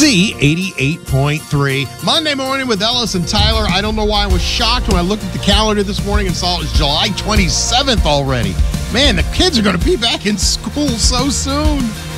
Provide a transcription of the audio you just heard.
Z88.3. Monday morning with Ellis and Tyler. I don't know why I was shocked when I looked at the calendar this morning and saw it was July 27th already. Man, the kids are going to be back in school so soon.